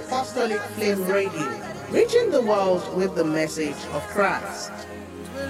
Apostolic Flame Radio, reaching the world with the message of Christ.